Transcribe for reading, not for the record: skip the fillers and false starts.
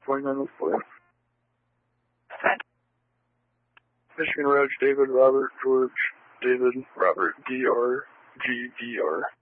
29 boy. Michigan Reg, David, Robert, George, David, Robert, DR, GVR.